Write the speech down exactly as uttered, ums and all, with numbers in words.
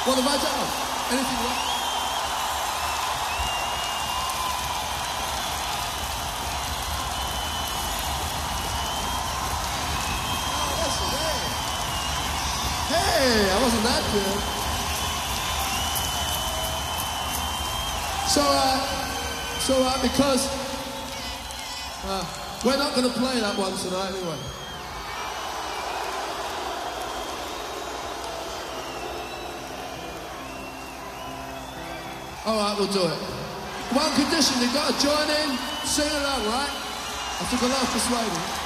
What have I done? Anything wrong? Oh, listen, hey. Hey, I wasn't that good. So, uh, it's all right because uh, we're not going to play that one tonight anyway. All right, we'll do it. One condition, you've got to join in, sing along, right? I took a lot of persuading.